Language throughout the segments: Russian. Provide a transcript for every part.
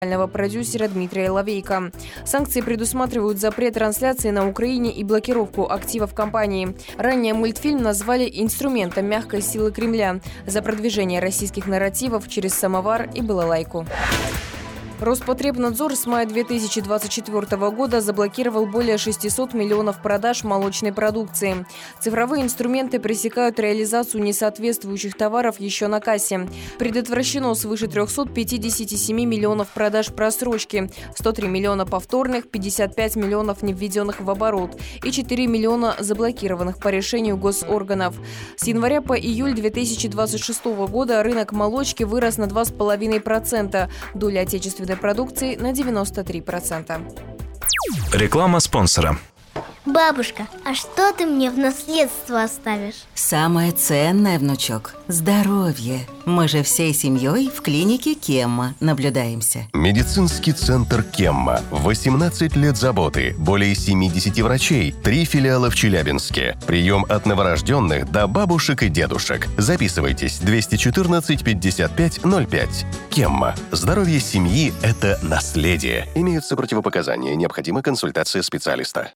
продюсера Дмитрия Лавейко. Санкции предусматривают запрет трансляции на Украине и блокировку активов компании. Ранее мультфильм назвали инструментом мягкой силы Кремля за продвижение российских нарративов через самовар и балалайку. Роспотребнадзор с мая 2024 года заблокировал более 600 миллионов продаж молочной продукции. Цифровые инструменты пресекают реализацию несоответствующих товаров еще на кассе. Предотвращено свыше 357 миллионов продаж просрочки, 103 миллиона повторных, 55 миллионов не введенных в оборот и 4 миллиона заблокированных по решению госорганов. С января по июль 2026 года рынок молочки вырос на 2,5%, доля отечественной продукции на 93%. Реклама спонсора. Бабушка, а что ты мне в наследство оставишь? Самое ценное, внучок – здоровье. Мы же всей семьей в клинике Кемма наблюдаемся. Медицинский центр Кемма. 18 лет заботы, более 70 врачей, 3 филиала в Челябинске. Прием от новорожденных до бабушек и дедушек. Записывайтесь 214 55 05. Кемма. Здоровье семьи – это наследие. Имеются противопоказания, необходима консультация специалиста.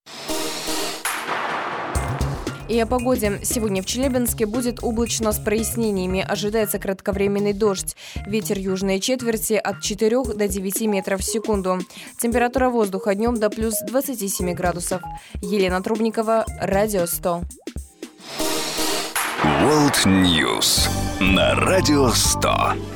И о погоде. Сегодня в Челябинске будет облачно с прояснениями. Ожидается кратковременный дождь. Ветер южной четверти от 4 до 9 метров в секунду. Температура воздуха днем до плюс 27 градусов. Елена Трубникова, Радио 100. World News на Радио 100.